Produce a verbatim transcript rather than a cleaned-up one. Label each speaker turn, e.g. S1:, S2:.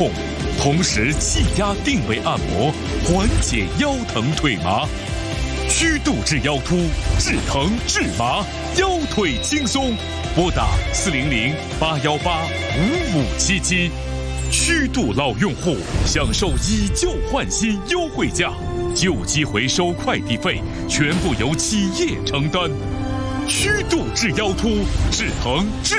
S1: 控，同时气压定位按摩，缓解腰疼腿麻。虚度治腰突，治疼治麻，腰腿轻松。拨打四零零八幺八五五七七。虚度老用户享受以旧换新优惠价，旧机回收快递费全部由企业承担。虚度治腰突，治疼治